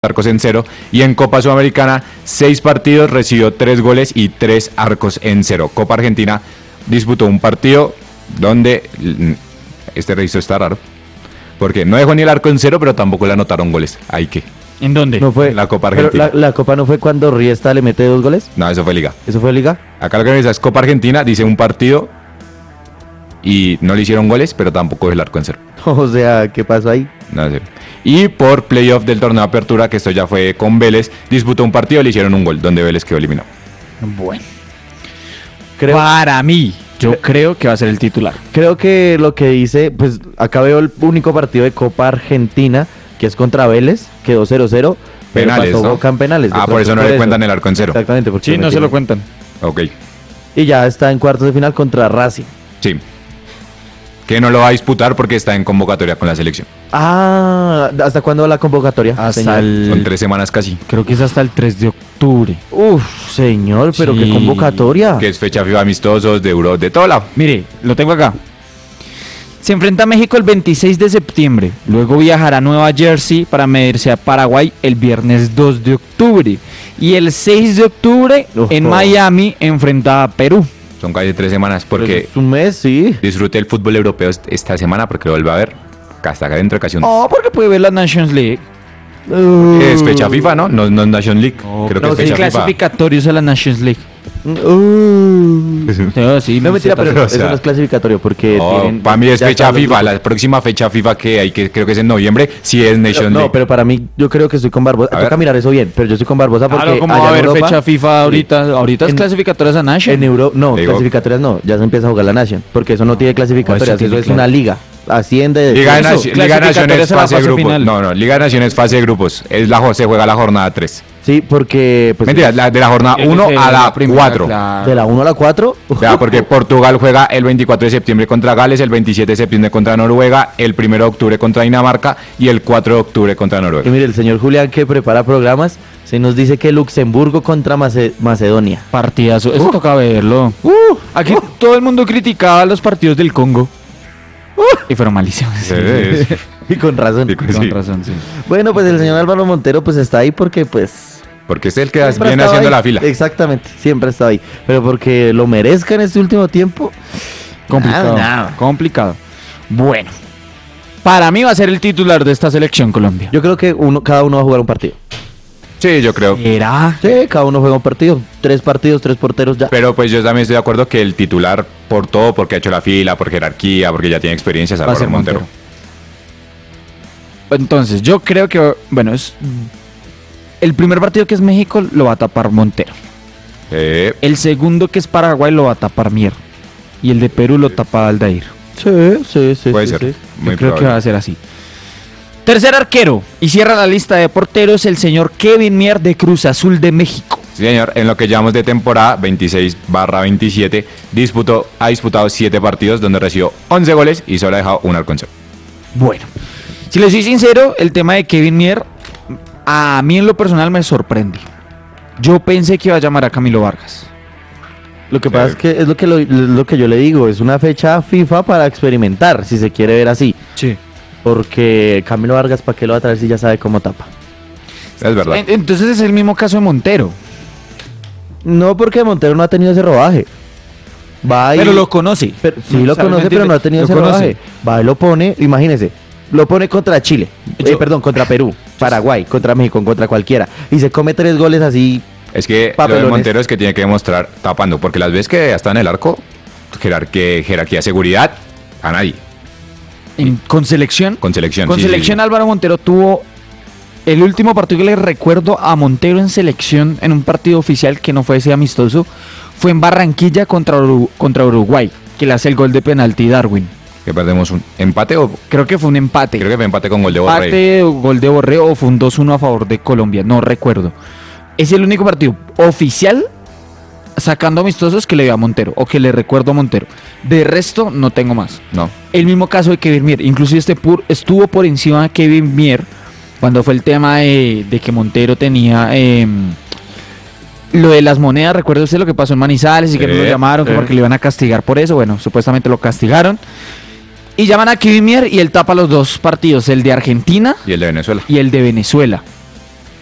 arcos en 0. Y en Copa Sudamericana, 6 partidos, recibió 3 goles y 3 arcos en 0. Copa Argentina disputó un partido donde este registro está raro, porque no dejó ni el arco en 0, pero tampoco le anotaron goles. ¿Ahí qué? ¿En dónde? No fue La Copa Argentina. Pero la Copa no fue cuando Riesta le mete 2 goles. No, eso fue Liga. ¿Eso fue Liga? Acá lo que me dice es Copa Argentina, dice un partido y no le hicieron goles, pero tampoco dejó el arco en 0. O sea, ¿qué pasó ahí? No sé. Y por playoff del torneo de apertura, que esto ya fue con Vélez, disputó un partido, le hicieron un gol, donde Vélez quedó eliminado. Bueno. Creo, Para mí, yo creo que va a ser el titular. creo que lo que dice, pues acá veo el único partido de Copa Argentina, que es contra Vélez, quedó 0-0. Pero Penales, pasó ¿no? Boca en penales. Ah, De por eso no pronto le cuentan el arco en 0. Exactamente. Porque Sí, no se metieron. lo cuentan. Ok, Y ya está en cuartos de final contra Racing. sí. Que no lo va a disputar porque está en convocatoria con la selección. Ah, ¿hasta cuándo va la convocatoria? Hasta señor? Son 3 semanas casi. Creo que es hasta el 3 de octubre. Uf, señor, pero Sí. qué convocatoria. Que es fecha FIFA amistosos, de Euro, de todo lado. Mire, lo tengo acá. Se enfrenta a México el 26 de septiembre. Luego viajará a Nueva Jersey para medirse a Paraguay el viernes 2 de octubre. Y el 6 de octubre en Ojo. Miami enfrenta a Perú. Son casi 3 semanas porque Es un mes, sí. disfrute el fútbol europeo esta semana porque lo vuelve a ver hasta acá dentro de casi un... Oh, porque puede ver la Nations League. Es fecha FIFA, ¿no? No, no es Nation League. Creo que no, es sí, fecha FIFA. Clasificatorios a la Nations League. Sí, No, mentira, pero o eso sea, no es clasificatorio porque Para mí es ya fecha están los FIFA. grupos. La próxima fecha FIFA que hay, que creo que es en noviembre, sí es Nation No, League. pero para mí, yo creo que estoy con Barbosa. A Toca ver. mirar eso bien, pero yo estoy con Barbosa porque Claro, como allá va a en haber Europa, fecha FIFA ahorita. Ahorita es En- clasificatorias a Nations. en Euro, no, Digo- clasificatorias no, ya se empieza a jugar la Nation, porque eso no tiene clasificatorias, eso eso tiene es una liga, asciende. Liga de Eso, Naciones, Liga de clasificatorias Naciones a la fase de fase grupos. final. No, Liga de Naciones fase de grupos. Se juega la jornada 3. Sí, porque pues, Mentira, de la jornada 1 a la 4. de la 1 a la 4, Vea, porque Portugal juega el 24 de septiembre contra Gales, el 27 de septiembre contra Noruega, el 1 de octubre contra Dinamarca y el 4 de octubre contra y Noruega. mire, el señor Julián que prepara programas, se nos dice que Luxemburgo contra Macedonia. Partidazo, eso toca verlo. Aquí todo el mundo criticaba los partidos del Congo. Y fueron malísimos. Y con razón. Sí. Con razón, sí. Bueno, pues el señor Álvaro Montero pues está ahí porque pues Porque es el que siempre ha viene estado haciendo ahí. la fila. Exactamente, siempre ha estado ahí. Pero porque lo merezca en este último tiempo. Complicado. Nada. Complicado. Bueno. Para mí va a ser el titular de esta selección Colombia. Yo creo que cada uno va a jugar un partido. Sí, yo creo. ¿Será? Sí, cada uno juega un partido. 3 partidos, 3 porteros ya. Pero pues yo también estoy de acuerdo que el titular, por todo, porque ha hecho la fila, por jerarquía, porque ya tiene experiencia, es Va a ser Álvaro Montero. Entonces, yo creo que, bueno, es el primer partido que es México lo va a tapar Montero. El segundo que es Paraguay lo va a tapar Mier. Y el de Perú lo tapa Aldair. Sí. Puede sí, ser. sí. Muy Yo creo que probable. va a ser así. Tercer arquero. Y cierra la lista de porteros el señor Kevin Mier de Cruz Azul de México. Sí, señor, en lo que llevamos de temporada 26/27, ha disputado 7 partidos donde recibió 11 goles y solo ha dejado un arco en 0. Bueno, si le soy sincero, el tema de Kevin Mier a mí en lo personal me sorprende. Yo pensé que iba a llamar a Camilo Vargas. Lo que pasa es que es lo que yo le digo, es una fecha FIFA para experimentar, si se quiere ver así. Sí. Porque Camilo Vargas, ¿para qué lo va a traer si ya sabe cómo tapa? Es verdad. Entonces es el mismo caso de Montero. No, porque Montero no ha tenido ese rodaje. Va y- Pero lo conoce. sí lo O sea, conoce, ¿me pero no ha entiende? tenido Lo ese conoce. rodaje. Va y lo pone, imagínese, lo pone contra Chile, contra Perú, Paraguay, contra México, contra cualquiera. Y se come 3 goles así. Es que lo de Papelones. Montero es que tiene que demostrar tapando, porque las veces que está en el arco, jerarquía, seguridad, a nadie. Con selección. Con selección. Con sí, selección sí. Álvaro Montero tuvo el último partido que le recuerdo a Montero en selección en un partido oficial que no fue ese amistoso. Fue en Barranquilla contra Uruguay, que le hace el gol de penalti Darwin. Que perdemos un empate o Creo que fue un empate. creo que fue empate con gol de Borré. Empate o gol de Borré o fue un 2-1 a favor de Colombia, no recuerdo. Es el único partido oficial sacando amistosos que le veo a Montero o que le recuerdo a Montero. De resto no tengo más. No. El mismo caso de Kevin Mier, inclusive estuvo por encima de Kevin Mier cuando fue el tema de que Montero tenía lo de las monedas. ¿Recuerda usted lo que pasó en Manizales y que no lo llamaron que porque le iban a castigar por eso? Bueno, supuestamente lo castigaron. Y llaman a Kevin Mier y él tapa los 2 partidos, el de Argentina Y el de Venezuela. y el de Venezuela.